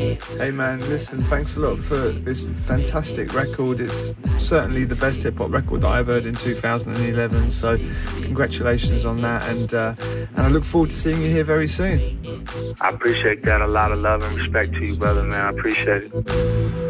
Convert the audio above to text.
Hey man, listen, thanks a lot for this fantastic record. It's certainly the best hip hop record that I've heard in 2011. So, congratulations on that, and I look forward to seeing you here very soon. I appreciate that. A lot of love and respect to you, brother, man. I appreciate it.